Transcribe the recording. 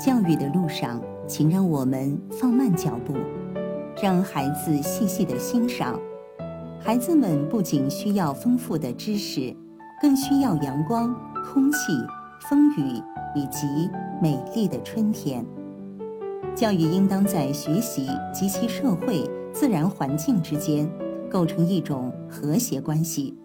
教育的路上，请让我们放慢脚步，让孩子细细地欣赏。孩子们不仅需要丰富的知识，更需要阳光、空气、风雨以及美丽的春天。教育应当在学习及其社会、自然环境之间构成一种和谐关系。